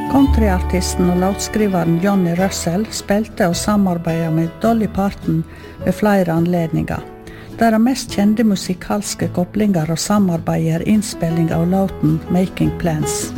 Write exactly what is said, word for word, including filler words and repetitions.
Countryartisten og låtskriveren Johnny Russell spilte og samarbeidet med Dolly Parton ved flere anledninger. Deres mest kjente musikalske koblinger og samarbeid er innspilling av låten Making Plans.